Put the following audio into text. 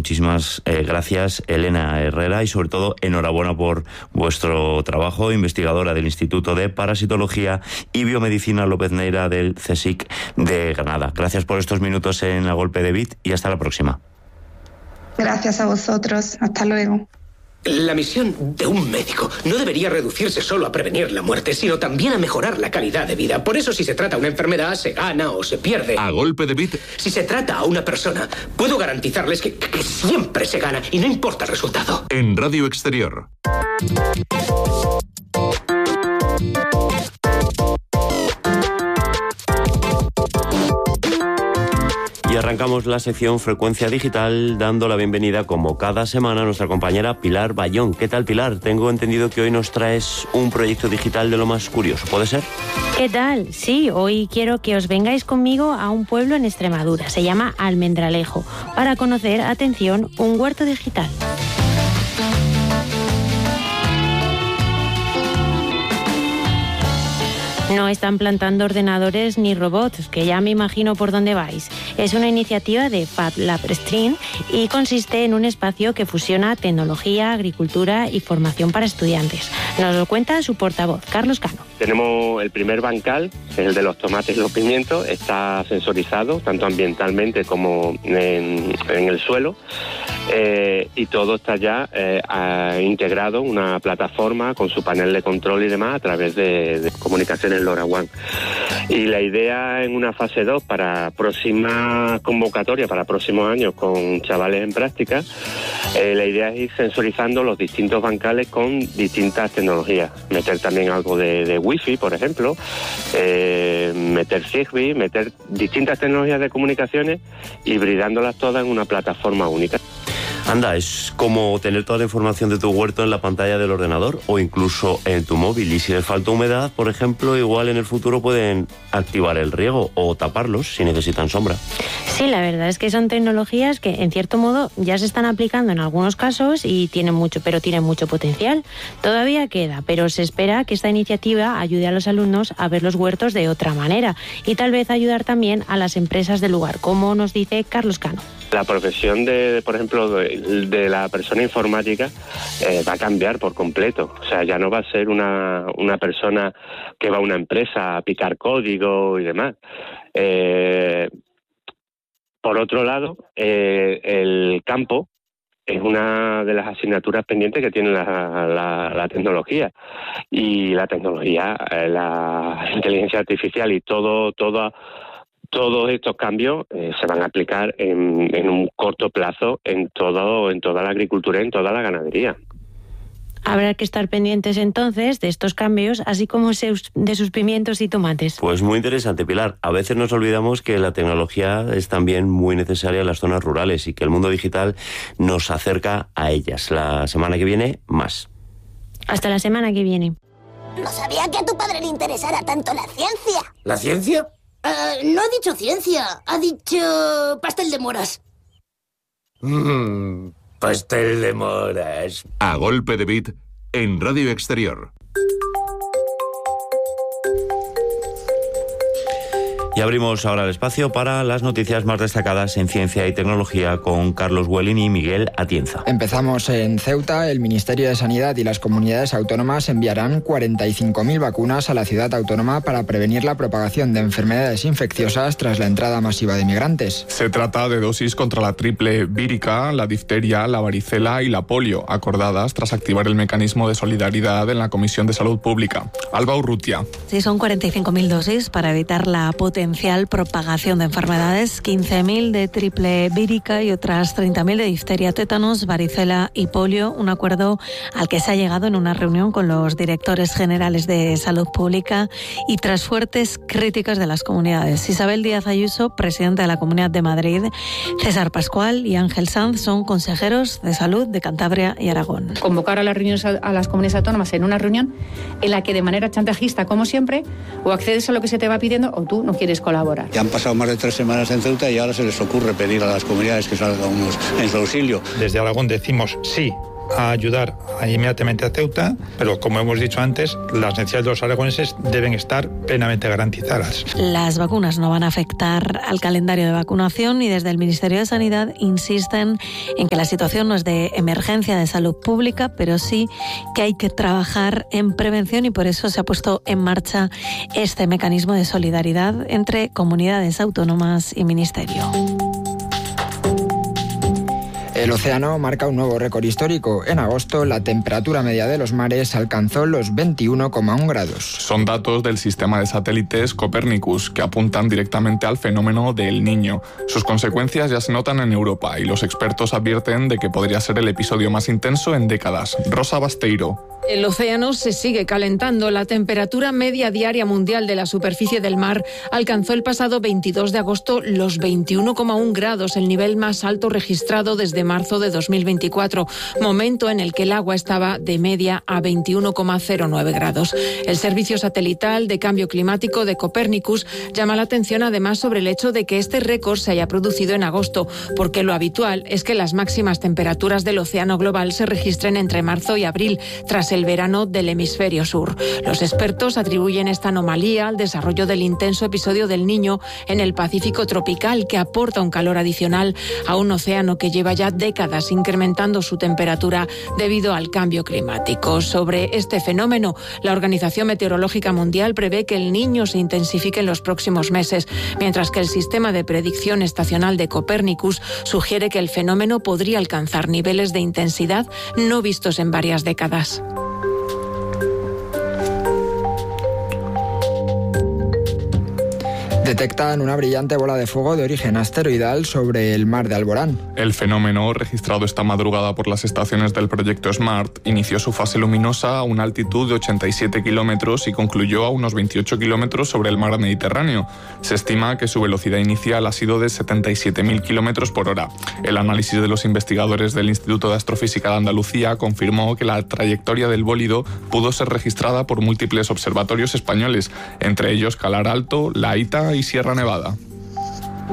muchísimas gracias, Elena Herrera, y sobre todo enhorabuena por vuestro trabajo, investigadora del Instituto de Parasitología y Biomedicina López Neira del CSIC de Granada. Gracias por estos minutos en A Golpe de Bit y hasta la próxima. Gracias a vosotros. Hasta luego. La misión de un médico no debería reducirse solo a prevenir la muerte, sino también a mejorar la calidad de vida. Por eso, si se trata una enfermedad, se gana o se pierde. A Golpe de Bit. Si se trata a una persona, puedo garantizarles que siempre se gana y no importa el resultado. En Radio Exterior. Y arrancamos la sección Frecuencia Digital dando la bienvenida, como cada semana, a nuestra compañera Pilar Bayón. ¿Qué tal, Pilar? Tengo entendido que hoy nos traes un proyecto digital de lo más curioso. ¿Puede ser? ¿Qué tal? Sí, hoy quiero que os vengáis conmigo a un pueblo en Extremadura. Se llama Almendralejo, para conocer, atención, un huerto digital. No están plantando ordenadores ni robots, que ya me imagino por dónde vais. Es una iniciativa de FabLab Stream y consiste en un espacio que fusiona tecnología, agricultura y formación para estudiantes. Nos lo cuenta su portavoz, Carlos Cano. Tenemos el primer bancal, que es el de los tomates y los pimientos. Está sensorizado, tanto ambientalmente como en el suelo. Y todo está ya integrado, una plataforma con su panel de control y demás a través de comunicaciones LoRaWAN. Y la idea en una fase 2 para próxima convocatoria, para próximos años con chavales en práctica, la idea es ir sensorizando los distintos bancales con distintas tecnologías. Meter también algo de Wi-Fi, por ejemplo, meter Zigbee, meter distintas tecnologías de comunicaciones, hibridándolas todas en una plataforma única. Anda, es como tener toda la información de tu huerto en la pantalla del ordenador o incluso en tu móvil. Y si les falta humedad, por ejemplo, igual en el futuro pueden activar el riego o taparlos si necesitan sombra. Sí, la verdad es que son tecnologías que, en cierto modo, ya se están aplicando en algunos casos y tienen mucho potencial. Todavía queda, pero se espera que esta iniciativa ayude a los alumnos a ver los huertos de otra manera y tal vez ayudar también a las empresas del lugar, como nos dice Carlos Cano. La profesión por ejemplo, de la persona informática va a cambiar por completo. O sea, ya no va a ser una persona que va a una empresa a picar código y demás. Por otro lado, el campo es una de las asignaturas pendientes que tiene la tecnología. Y la tecnología, la inteligencia artificial y todos estos cambios se van a aplicar en un corto plazo en toda la agricultura y en toda la ganadería. Habrá que estar pendientes entonces de estos cambios, así como de sus pimientos y tomates. Pues muy interesante, Pilar. A veces nos olvidamos que la tecnología es también muy necesaria en las zonas rurales y que el mundo digital nos acerca a ellas. La semana que viene, más. Hasta la semana que viene. No sabía que a tu padre le interesara tanto la ciencia. ¿La ciencia? No ha dicho ciencia, ha dicho pastel de moras. Pastel de moras. A Golpe de Bit en Radio Exterior. Y abrimos ahora el espacio para las noticias más destacadas en ciencia y tecnología con Carlos Huelin y Miguel Atienza. Empezamos en Ceuta. El Ministerio de Sanidad y las comunidades autónomas enviarán 45.000 vacunas a la ciudad autónoma para prevenir la propagación de enfermedades infecciosas tras la entrada masiva de migrantes. Se trata de dosis contra la triple vírica, la difteria, la varicela y la polio, acordadas tras activar el mecanismo de solidaridad en la Comisión de Salud Pública. Alba Urrutia. Sí, son 45.000 dosis para evitar la potencial propagación de enfermedades, 15.000 de triple vírica y otras 30.000 de difteria, tétanos, varicela y polio, un acuerdo al que se ha llegado en una reunión con los directores generales de Salud Pública y tras fuertes críticas de las comunidades. Isabel Díaz Ayuso, presidenta de la Comunidad de Madrid, César Pascual y Ángel Sanz son consejeros de Salud de Cantabria y Aragón. Convocar a las reuniones a las comunidades autónomas en una reunión en la que de manera chantajista, como siempre, o accedes a lo que se te va pidiendo o tú no quieres colaborar. Ya han pasado más de 3 semanas en Ceuta y ahora se les ocurre pedir a las comunidades que salgan en su auxilio. Desde Aragón decimos sí a ayudar inmediatamente a Ceuta, pero como hemos dicho antes, las necesidades de los aragoneses deben estar plenamente garantizadas. Las vacunas no van a afectar al calendario de vacunación y desde el Ministerio de Sanidad insisten en que la situación no es de emergencia de salud pública, pero sí que hay que trabajar en prevención y por eso se ha puesto en marcha este mecanismo de solidaridad entre comunidades autónomas y Ministerio. El océano marca un nuevo récord histórico. En agosto, la temperatura media de los mares alcanzó los 21,1 grados. Son datos del sistema de satélites Copernicus, que apuntan directamente al fenómeno del Niño. Sus consecuencias ya se notan en Europa y los expertos advierten de que podría ser el episodio más intenso en décadas. Rosa Basteiro. El océano se sigue calentando. La temperatura media diaria mundial de la superficie del mar alcanzó el pasado 22 de agosto los 21,1 grados, el nivel más alto registrado desde marzo de 2024, momento en el que el agua estaba de media a 21,09 grados. El Servicio Satelital de Cambio Climático de Copernicus llama la atención además sobre el hecho de que este récord se haya producido en agosto, porque lo habitual es que las máximas temperaturas del océano global se registren entre marzo y abril, tras el verano del hemisferio sur. Los expertos atribuyen esta anomalía al desarrollo del intenso episodio del Niño en el Pacífico tropical, que aporta un calor adicional a un océano que lleva ya décadas incrementando su temperatura debido al cambio climático. Sobre este fenómeno, la Organización Meteorológica Mundial prevé que el Niño se intensifique en los próximos meses, mientras que el sistema de predicción estacional de Copernicus sugiere que el fenómeno podría alcanzar niveles de intensidad no vistos en varias décadas. Detectan una brillante bola de fuego de origen asteroidal sobre el mar de Alborán. El fenómeno, registrado esta madrugada por las estaciones del proyecto SMART, inició su fase luminosa a una altitud de 87 kilómetros y concluyó a unos 28 kilómetros sobre el mar Mediterráneo. Se estima que su velocidad inicial ha sido de 77.000 kilómetros por hora. El análisis de los investigadores del Instituto de Astrofísica de Andalucía confirmó que la trayectoria del bólido pudo ser registrada por múltiples observatorios españoles, entre ellos Calar Alto, La Hita y Sierra Nevada.